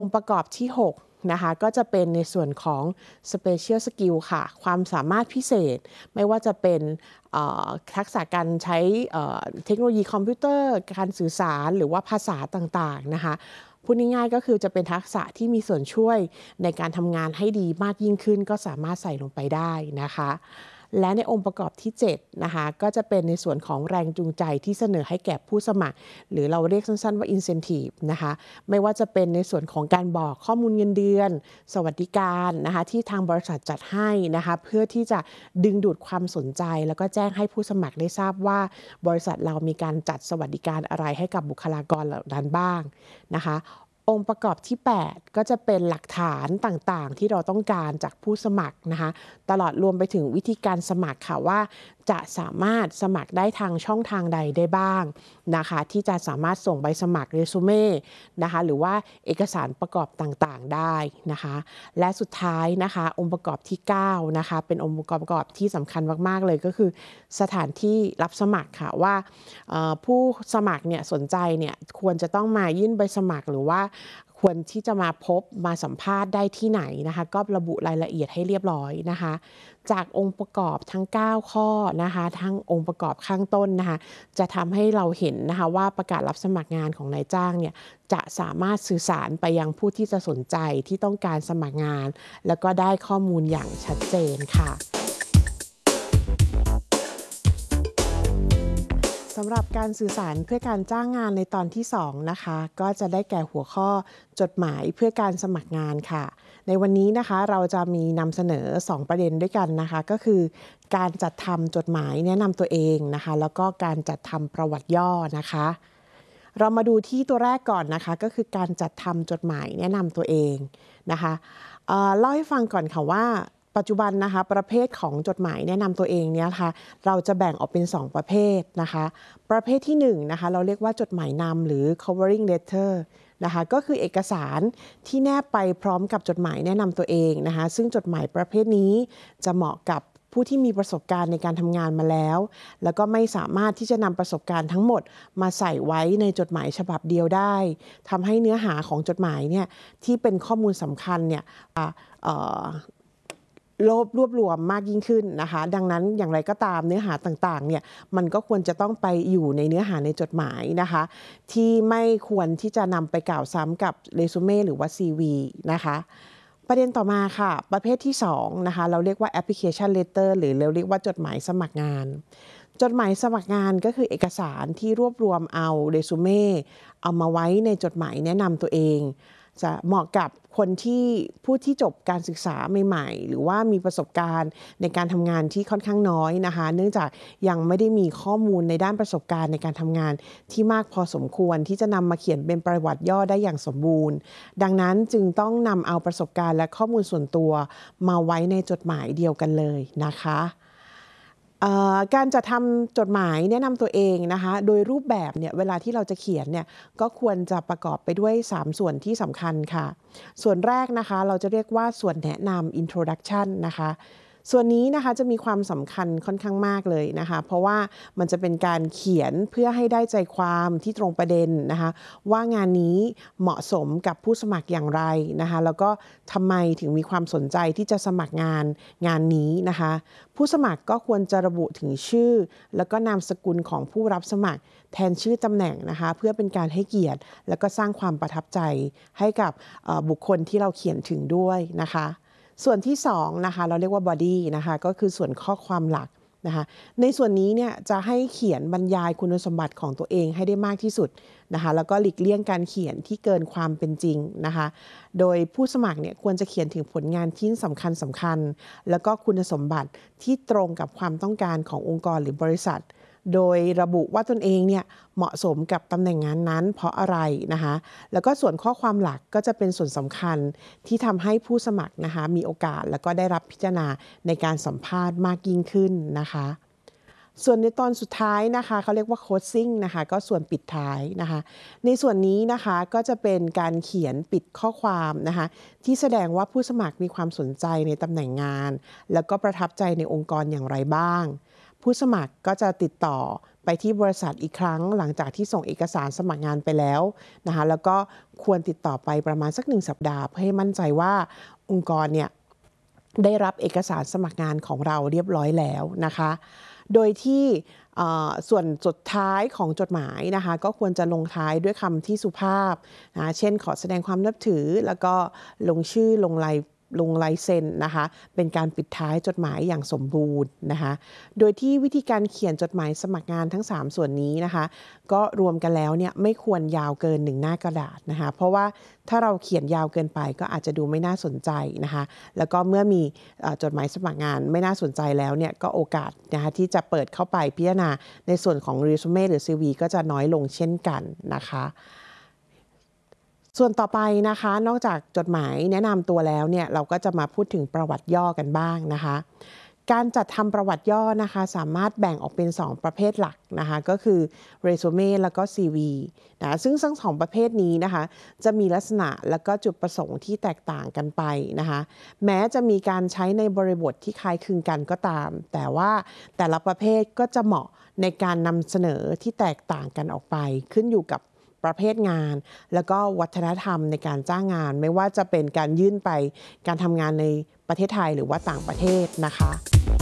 องค์ประกอบที่6นะคะก็จะเป็นในส่วนของ Special Skill ค่ะความสามารถพิเศษไม่ว่าจะเป็นทักษะการใช้เทคโนโลยีคอมพิวเตอร์การสื่อสารหรือว่าภาษาต่างๆนะคะพูดง่ายๆก็คือจะเป็นทักษะที่มีส่วนช่วยในการทำงานให้ดีมากยิ่งขึ้นก็สามารถใส่ลงไปได้นะคะและในองค์ประกอบที่7นะคะก็จะเป็นในส่วนของแรงจูงใจที่เสนอให้แก่ผู้สมัครหรือเราเรียกสั้นๆว่า incentive นะคะไม่ว่าจะเป็นในส่วนของการบอกข้อมูลเงินเดือนสวัสดิการนะคะที่ทางบริษัทจัดให้นะคะเพื่อที่จะดึงดูดความสนใจแล้วก็แจ้งให้ผู้สมัครได้ทราบว่าบริษัทเรามีการจัดสวัสดิการอะไรให้กับบุคลากรเหล่านั้นบ้างนะคะองค์ประกอบที่8ก็จะเป็นหลักฐานต่างๆที่เราต้องการจากผู้สมัครนะคะตลอดรวมไปถึงวิธีการสมัครค่ะว่าจะสามารถสมัครได้ทางช่องทางใดได้บ้างนะคะที่จะสามารถส่งใบสมัครเรซูเม่นะคะหรือว่าเอกสารประกอบต่างๆได้นะคะและสุดท้ายนะคะองค์ประกอบที่9นะคะเป็นองค์ประกอบที่สำคัญมากๆเลยก็คือสถานที่รับสมัครค่ะว่าผู้สมัครเนี่ยสนใจเนี่ยควรจะต้องมายื่นใบสมัครหรือว่าควรที่จะมาพบมาสัมภาษณ์ได้ที่ไหนนะคะก็ระบุรายละเอียดให้เรียบร้อยนะคะจากองค์ประกอบทั้ง9ข้อนะคะทั้งองค์ประกอบข้างต้นนะคะจะทำให้เราเห็นนะคะว่าประกาศรับสมัครงานของนายจ้างเนี่ยจะสามารถสื่อสารไปยังผู้ที่จะสนใจที่ต้องการสมัครงานแล้วก็ได้ข้อมูลอย่างชัดเจนค่ะสำหรับการสื่อสารเพื่อการจ้างงานในตอนที่2นะคะก็จะได้แก่หัวข้อจดหมายเพื่อการสมัครงานค่ะในวันนี้นะคะเราจะมีนำเสนอ2ประเด็นด้วยกันนะคะก็คือการจัดทำจดหมายแนะนำตัวเองนะคะแล้วก็การจัดทำประวัติย่อนะคะเรามาดูที่ตัวแรกก่อนนะคะก็คือการจัดทำจดหมายแนะนำตัวเองนะคะเล่าให้ฟังก่อนค่ะว่าปัจจุบันนะคะประเภทของจดหมายแนะนำตัวเองเนี่ยค่ะเราจะแบ่งออกเป็น2ประเภทนะคะประเภทที่1นะคะเราเรียกว่าจดหมายนำหรือ covering letter นะคะก็คือเอกสารที่แนบไปพร้อมกับจดหมายแนะนำตัวเองนะคะซึ่งจดหมายประเภทนี้จะเหมาะกับผู้ที่มีประสบการณ์ในการทำงานมาแล้วแล้วก็ไม่สามารถที่จะนำประสบการณ์ทั้งหมดมาใส่ไว้ในจดหมายฉบับเดียวได้ทำให้เนื้อหาของจดหมายเนี่ยที่เป็นข้อมูลสำคัญเนี่ยรวบรวมมากยิ่งขึ้นนะคะดังนั้นอย่างไรก็ตามเนื้อหาต่างๆเนี่ยมันก็ควรจะต้องไปอยู่ในเนื้อหาในจดหมายนะคะที่ไม่ควรที่จะนำไปกล่าวซ้ำกับเรซูเม่หรือว่า CV นะคะประเด็นต่อมาค่ะประเภทที่2นะคะเราเรียกว่า application letter หรือเราเรียกว่าจดหมายสมัครงานจดหมายสมัครงานก็คือเอกสารที่รวบรวมเอาเรซูเม่เอามาไว้ในจดหมายแนะนำตัวเองจะเหมาะกับคนที่ผู้ที่จบการศึกษาใหม่ๆหรือว่ามีประสบการณ์ในการทำงานที่ค่อนข้างน้อยนะคะเนื่องจากยังไม่ได้มีข้อมูลในด้านประสบการณ์ในการทำงานที่มากพอสมควรที่จะนำมาเขียนเป็นประวัติย่อได้อย่างสมบูรณ์ดังนั้นจึงต้องนำเอาประสบการณ์และข้อมูลส่วนตัวมาไว้ในจดหมายเดียวกันเลยนะคะการจะทำจดหมายแนะนำตัวเองนะคะโดยรูปแบบเนี่ยเวลาที่เราจะเขียนเนี่ยก็ควรจะประกอบไปด้วย3ส่วนที่สำคัญค่ะส่วนแรกนะคะเราจะเรียกว่าส่วนแนะนำ introduction นะคะส่วนนี้นะคะจะมีความสำคัญค่อนข้างมากเลยนะคะเพราะว่ามันจะเป็นการเขียนเพื่อให้ได้ใจความที่ตรงประเด็นนะคะว่างานนี้เหมาะสมกับผู้สมัครอย่างไรนะคะแล้วก็ทำไมถึงมีความสนใจที่จะสมัครงานนี้นะคะผู้สมัครก็ควรจะระบุถึงชื่อแล้วก็นามสกุลของผู้รับสมัครแทนชื่อตำแหน่งนะคะเพื่อเป็นการให้เกียรติแล้วก็สร้างความประทับใจให้กับบุคคลที่เราเขียนถึงด้วยนะคะส่วนที่2นะคะเราเรียกว่า body นะคะก็คือส่วนข้อความหลักนะคะในส่วนนี้เนี่ยจะให้เขียนบรรยายคุณสมบัติของตัวเองให้ได้มากที่สุดนะคะแล้วก็หลีกเลี่ยงการเขียนที่เกินความเป็นจริงนะคะโดยผู้สมัครเนี่ยควรจะเขียนถึงผลงานที่สำคัญแล้วก็คุณสมบัติที่ตรงกับความต้องการขององค์กรหรือบริษัทโดยระบุว่าตนเองเนี่ยเหมาะสมกับตำแหน่งงานนั้นเพราะอะไรนะคะแล้วก็ส่วนข้อความหลักก็จะเป็นส่วนสำคัญที่ทำให้ผู้สมัครนะคะมีโอกาสแล้วก็ได้รับพิจารณาในการสัมภาษณ์มากยิ่งขึ้นนะคะส่วนในตอนสุดท้ายนะคะเขาเรียกว่า closing นะคะก็ส่วนปิดท้ายนะคะในส่วนนี้นะคะก็จะเป็นการเขียนปิดข้อความนะคะที่แสดงว่าผู้สมัครมีความสนใจในตำแหน่งงานแล้วก็ประทับใจในองค์กรอย่างไรบ้างผู้สมัครก็จะติดต่อไปที่บริษัทอีกครั้งหลังจากที่ส่งเอกสารสมัครงานไปแล้วนะคะแล้วก็ควรติดต่อไปประมาณสัก1 สัปดาห์เพื่อให้มั่นใจว่าองค์กรเนี่ยได้รับเอกสารสมัครงานของเราเรียบร้อยแล้วนะคะโดยที่ส่วนสุดท้ายของจดหมายนะคะก็ควรจะลงท้ายด้วยคำที่สุภาพนะเช่นขอแสดงความนับถือแล้วก็ลงชื่อลงลายเซ็นนะคะเป็นการปิดท้ายจดหมายอย่างสมบูรณ์นะคะโดยที่วิธีการเขียนจดหมายสมัครงานทั้ง3ส่วนนี้นะคะก็รวมกันแล้วเนี่ยไม่ควรยาวเกิน1 หน้ากระดาษนะคะเพราะว่าถ้าเราเขียนยาวเกินไปก็อาจจะดูไม่น่าสนใจนะคะแล้วก็เมื่อมีจดหมายสมัครงานไม่น่าสนใจแล้วเนี่ยก็โอกาสนะคะที่จะเปิดเข้าไปพิจารณาในส่วนของเรซูเม่หรือ CV ก็จะน้อยลงเช่นกันนะคะส่วนต่อไปนะคะนอกจากจดหมายแนะนำตัวแล้วเนี่ยเราก็จะมาพูดถึงประวัติย่อกันบ้างนะคะการจัดทำประวัติย่อนะคะสามารถแบ่งออกเป็น2 ประเภทหลักนะคะก็คือเรซูเม่แล้วก็ CV นะซึ่งทั้ง2 ประเภทนี้นะคะจะมีลักษณะแล้วก็จุดประสงค์ที่แตกต่างกันไปนะคะแม้จะมีการใช้ในบริบทที่คล้ายคลึงกันก็ตามแต่ว่าแต่ละประเภทก็จะเหมาะในการนำเสนอที่แตกต่างกันออกไปขึ้นอยู่กับประเภทงานแล้วก็วัฒนธรรมในการจ้างงานไม่ว่าจะเป็นการยื่นไปการทำงานในประเทศไทยหรือว่าต่างประเทศนะคะ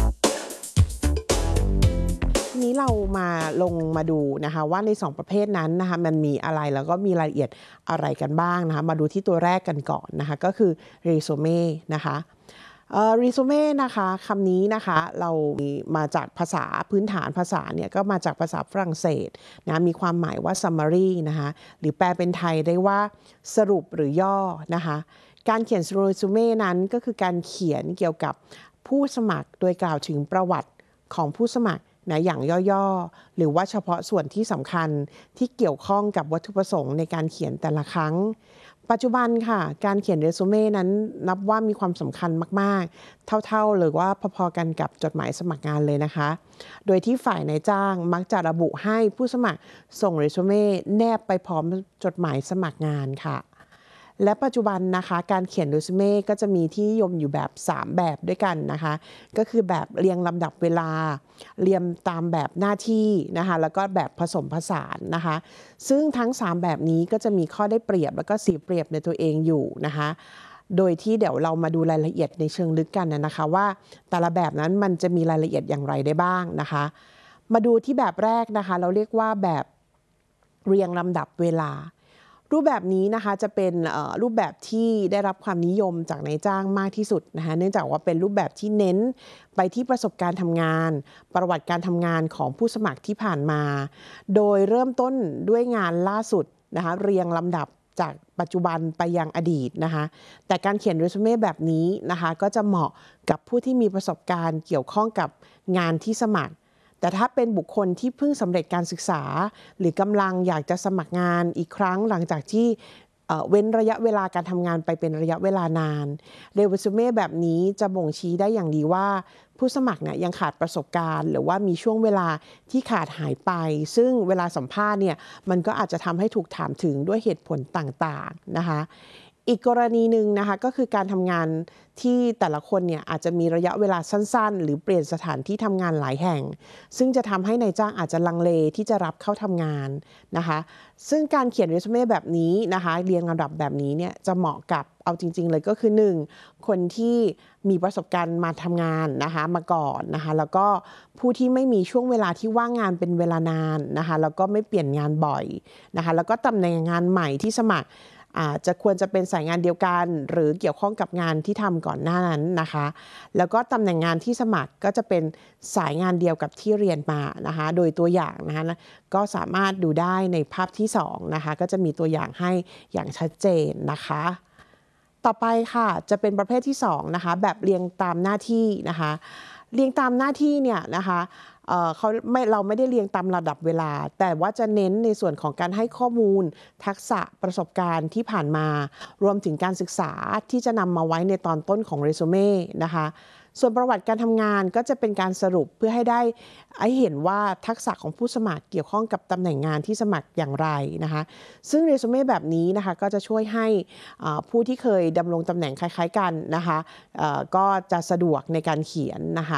ทีนี้เรามาดูนะคะว่าใน2 ประเภทนั้นนะคะมันมีอะไรแล้วก็มีรายละเอียดอะไรกันบ้างนะคะมาดูที่ตัวแรกกันก่อนนะคะก็คือเรซูเม่นะคะรีซูเม่นะคะคำนี้นะคะเรามาจากภาษาพื้นฐานภาษาเนี่ยก็มาจากภาษาฝรั่งเศสนะมีความหมายว่า summary นะคะหรือแปลเป็นไทยได้ว่าสรุปหรือย่อนะคะการเขียนเรซูเม่นั้นก็คือการเขียนเกี่ยวกับผู้สมัครโดยกล่าวถึงประวัติของผู้สมัครนะอย่างย่อๆหรือว่าเฉพาะส่วนที่สำคัญที่เกี่ยวข้องกับวัตถุประสงค์ในการเขียนแต่ละครั้งปัจจุบันค่ะการเขียนเรซูเม่นั้นนับว่ามีความสำคัญมากๆเท่าๆหรือว่าพอๆกันกับจดหมายสมัครงานเลยนะคะโดยที่ฝ่ายนายจ้างมักจะระบุให้ผู้สมัครส่งเรซูเม่แนบไปพร้อมจดหมายสมัครงานค่ะและปัจจุบันนะคะการเขียนเรซูเม่ก็จะมีที่นิยมอยู่แบบ3 แบบด้วยกันนะคะก็คือแบบเรียงลำดับเวลาเรียงตามแบบหน้าที่นะคะแล้วก็แบบผสมผสานนะคะซึ่งทั้ง3 แบบนี้ก็จะมีข้อได้เปรียบแล้วก็เสียเปรียบในตัวเองอยู่นะคะโดยที่เดี๋ยวเรามาดูรายละเอียดในเชิงลึกกันนะคะว่าแต่ละแบบนั้นมันจะมีรายละเอียดอย่างไรได้บ้างนะคะมาดูที่แบบแรกนะคะเราเรียกว่าแบบเรียงลำดับเวลารูปแบบนี้นะคะจะเป็นรูปแบบที่ได้รับความนิยมจากนายจ้างมากที่สุดนะคะเนื่องจากว่าเป็นรูปแบบที่เน้นไปที่ประสบการณ์ทำงานประวัติการทำงานของผู้สมัครที่ผ่านมาโดยเริ่มต้นด้วยงานล่าสุดนะคะเรียงลำดับจากปัจจุบันไปยังอดีตนะคะแต่การเขียนเรซูเม่แบบนี้นะคะก็จะเหมาะกับผู้ที่มีประสบการณ์เกี่ยวข้องกับงานที่สมัครแต่ถ้าเป็นบุคคลที่เพิ่งสำเร็จการศึกษาหรือกำลังอยากจะสมัครงานอีกครั้งหลังจากที่เว้นระยะเวลาการทำงานไปเป็นระยะเวลานานเรซูเม่แบบนี้จะบ่งชี้ได้อย่างดีว่าผู้สมัครเนี่ยยังขาดประสบการณ์หรือว่ามีช่วงเวลาที่ขาดหายไปซึ่งเวลาสัมภาษณ์เนี่ยมันก็อาจจะทำให้ถูกถามถึงด้วยเหตุผลต่างๆนะคะอีกกรณีหนึ่งนะคะก็คือการทำงานที่แต่ละคนเนี่ยอาจจะมีระยะเวลาสั้นๆหรือเปลี่ยนสถานที่ทำงานหลายแห่งซึ่งจะทำให้นายจ้างอาจจะลังเลที่จะรับเข้าทำงานนะคะซึ่งการเขียนเรซูเม่แบบนี้นะคะเรียงลำดับแบบนี้เนี่ยจะเหมาะกับเอาจริงๆเลยก็คือ1คนที่มีประสบการณ์มาทำงานนะคะมาก่อนนะคะแล้วก็ผู้ที่ไม่มีช่วงเวลาที่ว่างงานเป็นเวลานานนะคะแล้วก็ไม่เปลี่ยนงานบ่อยนะคะแล้วก็ตำแหน่งงานใหม่ที่สมัครจะควรจะเป็นสายงานเดียวกันหรือเกี่ยวข้องกับงานที่ทำก่อนหน้านั้นนะคะแล้วก็ตำแหน่งงานที่สมัครก็จะเป็นสายงานเดียวกับที่เรียนมานะคะโดยตัวอย่างนะคะก็สามารถดูได้ในภาพที่2นะคะก็จะมีตัวอย่างให้อย่างชัดเจนนะคะต่อไปค่ะจะเป็นประเภทที่2นะคะแบบเรียงตามหน้าที่นะคะเรียงตามหน้าที่เนี่ยนะคะเราไม่ได้เรียงตามระดับเวลาแต่ว่าจะเน้นในส่วนของการให้ข้อมูลทักษะประสบการณ์ที่ผ่านมารวมถึงการศึกษาที่จะนำมาไว้ในตอนต้นของเรซูเม่นะคะส่วนประวัติการทำงานก็จะเป็นการสรุปเพื่อให้เห็นว่าทักษะของผู้สมัครเกี่ยวข้องกับตำแหน่งงานที่สมัครอย่างไรนะคะซึ่งเรซูเม่แบบนี้นะคะก็จะช่วยให้ผู้ที่เคยดำรงตำแหน่งคล้ายๆกันนะคะก็จะสะดวกในการเขียนนะคะ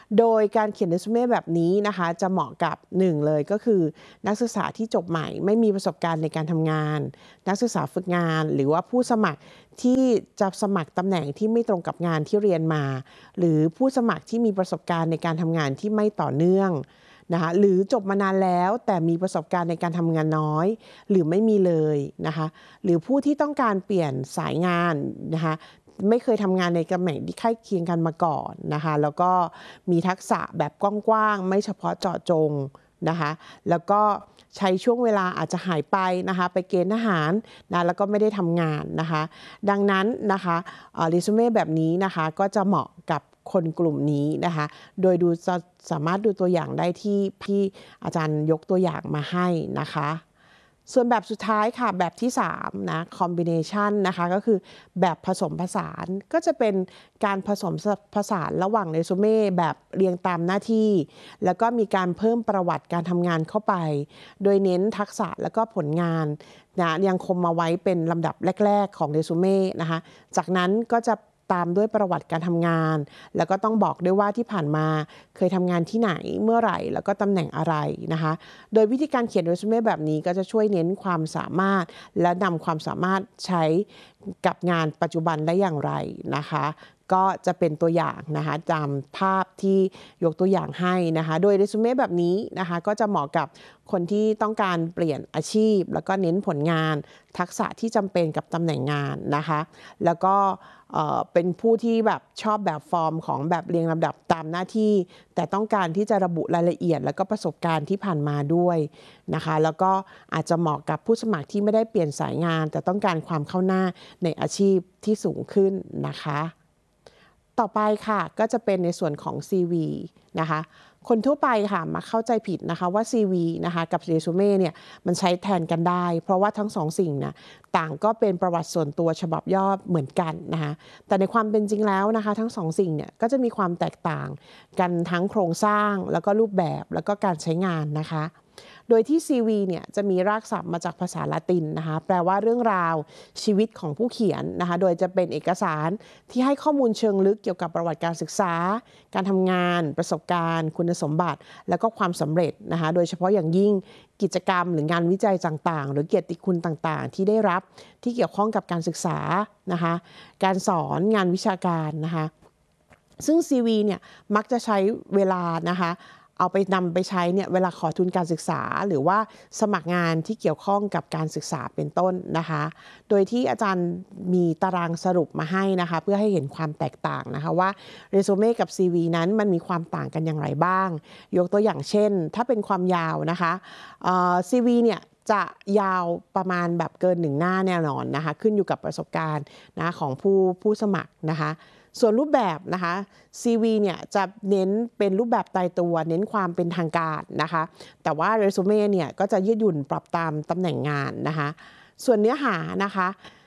โดยการเขียนเรซูเม่แบบนี้นะคะจะเหมาะกับ1เลยก็คือนักศึกษาที่จบใหม่ไม่มีประสบการณ์ในการทำงานนักศึกษาฝึกงานหรือว่าผู้สมัครที่จะสมัครตำแหน่งที่ไม่ตรงกับงานที่เรียนมาหรือผู้สมัครที่มีประสบการณ์ในการทำงานที่ไม่ต่อเนื่องนะคะหรือจบมานานแล้วแต่มีประสบการณ์ในการทำงานน้อยหรือไม่มีเลยนะคะหรือผู้ที่ต้องการเปลี่ยนสายงานนะคะไม่เคยทำงานในตำแหน่งที่ใกล้เคียงกันมาก่อนนะคะแล้วก็มีทักษะแบบกว้างๆไม่เฉพาะเจาะจงนะคะแล้วก็ใช้ช่วงเวลาอาจจะหายไปนะคะไปเกณฑ์ทหารนะแล้วก็ไม่ได้ทำงานนะคะดังนั้นนะคะเรซูเม่แบบนี้นะคะก็จะเหมาะกับคนกลุ่มนี้นะคะโดยสามารถดูตัวอย่างได้ที่พี่อาจารย์ยกตัวอย่างมาให้นะคะส่วนแบบสุดท้ายค่ะแบบที่3นะ combination นะคะก็คือแบบผสมผสานก็จะเป็นการผสมผสานระหว่างเรซูเม่แบบเรียงตามหน้าที่แล้วก็มีการเพิ่มประวัติการทำงานเข้าไปโดยเน้นทักษะแล้วก็ผลงานนะยังคงมาไว้เป็นลำดับแรกๆของเรซูเม่นะคะจากนั้นก็จะตามด้วยประวัติการทำงานแล้วก็ต้องบอกด้วยว่าที่ผ่านมาเคยทำงานที่ไหนเมื่อไหร่แล้วก็ตำแหน่งอะไรนะคะโดยวิธีการเขียนเรซูเม่แบบนี้ก็จะช่วยเน้นความสามารถและนำความสามารถใช้กับงานปัจจุบันได้อย่างไรนะคะก็จะเป็นตัวอย่างนะคะตามภาพที่ยกตัวอย่างให้นะคะโดยเรซูเม่แบบนี้นะคะก็จะเหมาะกับคนที่ต้องการเปลี่ยนอาชีพแล้วก็เน้นผลงานทักษะที่จำเป็นกับตำแหน่งงานนะคะแล้วก็เป็นผู้ที่แบบชอบแบบฟอร์มของแบบเรียงลำดับตามหน้าที่แต่ต้องการที่จะระบุรายละเอียดแล้วก็ประสบการณ์ที่ผ่านมาด้วยนะคะแล้วก็อาจจะเหมาะกับผู้สมัครที่ไม่ได้เปลี่ยนสายงานแต่ต้องการความก้าวหน้าในอาชีพที่สูงขึ้นนะคะต่อไปค่ะก็จะเป็นในส่วนของ CV นะคะคนทั่วไปค่ะมาเข้าใจผิดนะคะว่า CV นะคะกับเรซูเม่เนี่ยมันใช้แทนกันได้เพราะว่าทั้งสองสิ่งนะต่างก็เป็นประวัติส่วนตัวฉบับย่อเหมือนกันนะคะแต่ในความเป็นจริงแล้วนะคะทั้งสองสิ่งเนี่ยก็จะมีความแตกต่างกันทั้งโครงสร้างแล้วก็รูปแบบแล้วก็การใช้งานนะคะโดยที่ CV เนี่ยจะมีรากศัพท์มาจากภาษาละตินนะคะแปลว่าเรื่องราวชีวิตของผู้เขียนนะคะโดยจะเป็นเอกสารที่ให้ข้อมูลเชิงลึกเกี่ยวกับประวัติการศึกษาการทำงานประสบการณ์คุณสมบัติแล้วก็ความสำเร็จนะคะโดยเฉพาะอย่างยิ่งกิจกรรมหรืองานวิจัยต่างๆหรือเกียรติคุณต่างๆที่ได้รับที่เกี่ยวข้องกับการศึกษานะคะการสอนงานวิชาการนะคะซึ่ง CV เนี่ยมักจะใช้เวลานะคะเอาไปนำไปใช้เนี่ยเวลาขอทุนการศึกษาหรือว่าสมัครงานที่เกี่ยวข้องกับการศึกษาเป็นต้นนะคะโดยที่อาจารย์มีตารางสรุปมาให้นะคะเพื่อให้เห็นความแตกต่างนะคะว่าเรซูเม่กับ CV นั้นมันมีความต่างกันอย่างไรบ้างยกตัวอย่างเช่นถ้าเป็นความยาวนะคะCV เนี่ยจะยาวประมาณแบบเกิน1 หน้าแน่นอนนะคะขึ้นอยู่กับประสบการณ์นะของผู้สมัครนะคะส่วนรูปแบบนะคะ CV เนี่ยจะเน้นเป็นรูปแบบตายตัวเน้นความเป็นทางการนะคะแต่ว่าเรซูเม่เนี่ยก็จะยืดหยุ่นปรับตามตำแหน่งงานนะคะส่วนเนื้อหานะคะ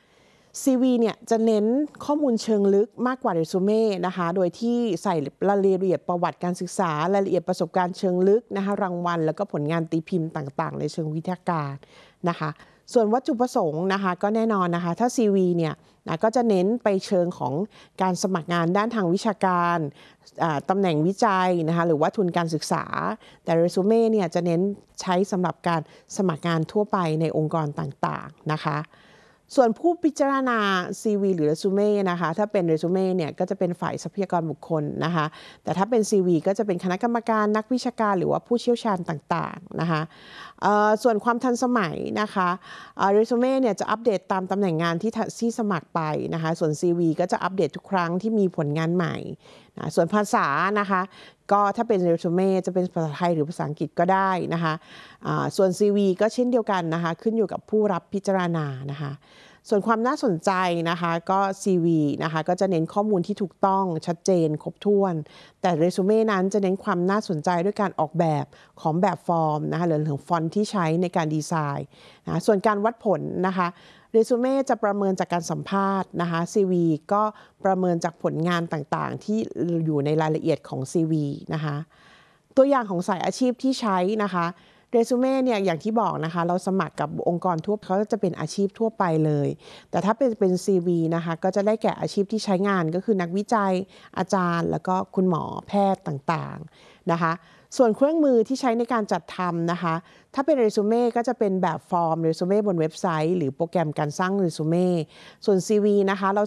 CV เนี่ยจะเน้นข้อมูลเชิงลึกมากกว่าเรซูเม่นะคะโดยที่ใส่รายละเอียดประวัติการศึกษารายละเอียดประสบการณ์เชิงลึกนะคะรางวัลแล้วก็ผลงานตีพิมพ์ต่างๆในเชิงวิทยาการนะคะส่วนวัตถุประสงค์นะคะก็แน่นอนนะคะถ้า CV เนี่ยนะก็จะเน้นไปเชิงของการสมัครงานด้านทางวิชาการตำแหน่งวิจัยนะคะหรือว่าทุนการศึกษาแต่เรซูเม่เนี่ยจะเน้นใช้สำหรับการสมัครงานทั่วไปในองค์กรต่างๆนะคะส่วนผู้พิจารณา CV หรือเรซูเม่นะคะถ้าเป็นเรซูเม่เนี่ยก็จะเป็นฝ่ายทรัพยากรบุคคลนะคะแต่ถ้าเป็น CV ก็จะเป็นคณะกรรมการนักวิชาการหรือว่าผู้เชี่ยวชาญต่างๆนะคะส่วนความทันสมัยนะคะเรซูเม่เนี่ยจะอัปเดตตามตำแหน่งงานที่สมัครไปนะคะส่วน CV ก็จะอัปเดตทุกครั้งที่มีผลงานใหม่นะส่วนภาษานะคะก็ถ้าเป็นเรซูเม่จะเป็นภาษาไทยหรือภาษาอังกฤษก็ได้นะคะส่วน CV ก็เช่นเดียวกันนะคะขึ้นอยู่กับผู้รับพิจารณานะคะส่วนความน่าสนใจนะคะก็ CV นะคะก็จะเน้นข้อมูลที่ถูกต้องชัดเจนครบถ้วนแต่เรซูเม่นั้นจะเน้นความน่าสนใจด้วยการออกแบบของแบบฟอร์มนะคะหรือถึงฟอนต์ที่ใช้ในการดีไซน์นะส่วนการวัดผลนะคะเรซูเม่จะประเมินจากการสัมภาษณ์นะคะ CV ก็ประเมินจากผลงานต่างๆที่อยู่ในรายละเอียดของ CV นะคะตัวอย่างของสายอาชีพที่ใช้นะคะเรซูเม่เนี่ยอย่างที่บอกนะคะเราสมัครกับองค์กรทั่วเขาจะเป็นอาชีพทั่วไปเลยแต่ถ้าเป็น CV นะคะก็จะได้แก่อาชีพที่ใช้งานก็คือนักวิจัยอาจารย์แล้วก็คุณหมอแพทย์ต่างๆนะคะส่วนเครื่องมือที่ใช้ในการจัดทำนะคะถ้าเป็นเรซูเม่ก็จะเป็นแบบฟอร์มเรซูเม่บนเว็บไซต์หรือโปรแกรมการสร้างเรซูเม่ส่วน CV นะคะเรา